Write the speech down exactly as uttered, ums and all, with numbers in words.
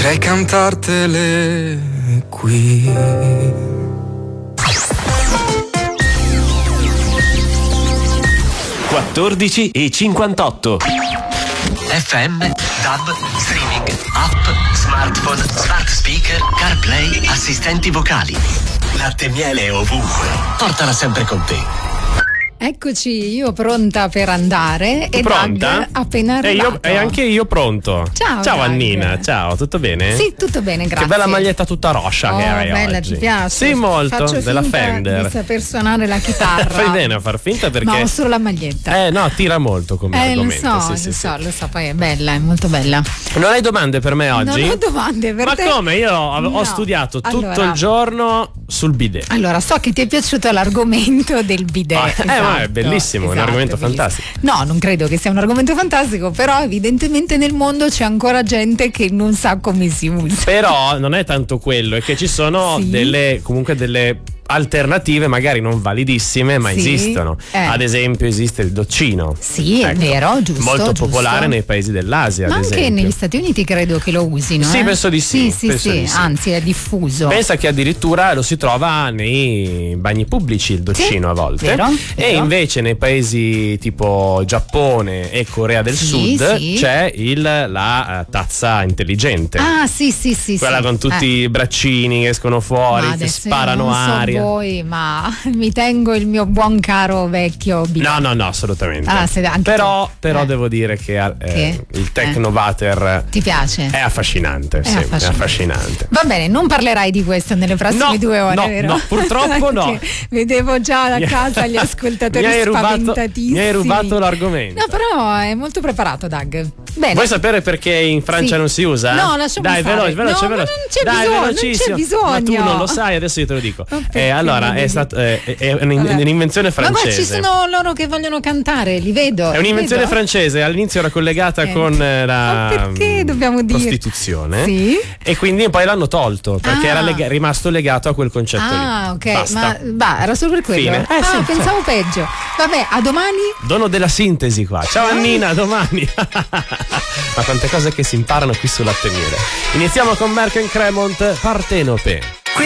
potrei cantartele qui. quattordici e cinquantotto. F M, DAB, streaming, app, smartphone, smart speaker, CarPlay, assistenti vocali. Latte e miele ovunque. Portala sempre con te. Eccoci, io pronta per andare. E pronta? Doug appena E, arrivato. io, e anche io pronto. Ciao, ciao Doug. Annina, ciao, tutto bene? Sì, tutto bene, grazie. Che bella maglietta tutta roscia oh, che hai bella, oggi. ti piace? Sì, molto, Faccio della finta Fender. di saper suonare la chitarra. Fai bene a far finta perché Ma ho solo la maglietta. Eh no, tira molto come Eh, lo argomento. so, sì, lo sì, so, sì. lo so, poi è bella, è molto bella. Non hai domande per me oggi? Non ho domande per Ma te. come? Io ho, No. ho studiato tutto Allora. il giorno sul bidet. Allora, so che ti è piaciuto l'argomento del bidet. Ah, eh, esatto, ma è bellissimo, è un esatto, argomento è bellissimo. fantastico. No, non credo che sia un argomento fantastico, però evidentemente nel mondo c'è ancora gente che non sa come si usa. Però non è tanto quello, è che ci sono Sì. delle comunque delle alternative magari non validissime, ma Sì. esistono. Eh. Ad esempio esiste il doccino. Sì, è Ecco, vero, giusto. molto giusto. popolare nei paesi dell'Asia, Ma ad anche esempio. negli Stati Uniti credo che lo usino. Sì, eh? penso di sì, Sì, sì, penso sì, di sì. anzi è diffuso. Pensa che addirittura lo si trova nei bagni pubblici il doccino Sì, a volte. vero, E vero. invece nei paesi tipo Giappone e Corea del Sì, Sud sì. c'è il, la eh, tazza intelligente. Ah, sì, sì, sì. Quella sì. con tutti Eh. i braccini che escono fuori, Ma che adesso sparano non so aria. voi, ma mi tengo il mio buon caro vecchio bidet. No, no, no, assolutamente. Ah, se- anche però tu. però Eh. devo dire che eh, Che? il Technovater Ti piace? è affascinante. È sì, affascinante. è affascinante. Va bene, non parlerai di questo nelle prossime No, due ore, no, vero? no, purtroppo no. Perché vedevo già da Mi- casa gli ascoltatori mi hai rubato, spaventatissimi. mi hai rubato l'argomento. No, però è molto preparato, Doug. Bene. Vuoi sapere perché in Francia Sì. non si usa? No, lasciamo Dai, stare. veloce, veloce, No, ma veloce. non c'è Dai, bisogno, non c'è velocissimo. bisogno. Ma tu non lo sai, adesso io te lo dico. Ma perché Eh, allora, mi è, devi- stato, eh, è un'in- Vabbè. un'invenzione Ma guarda, ci francese. sono loro che vogliono cantare, li vedo. È li un'invenzione vedo. francese, all'inizio era collegata Eh. con eh, la Ma perché dobbiamo dire? prostituzione. Sì? E quindi poi l'hanno tolto perché Ah. era lega- rimasto legato a quel concetto Ah, lì. ok, Basta. ma bah, era solo per quello. Fine. Eh, ah, sì, pensavo peggio. Vabbè, a domani. Dono della sintesi qua. Ciao Annina, a domani. Ma quante cose che si imparano qui su Latte e Miele. Iniziamo con Merck and Cremont, Partenope.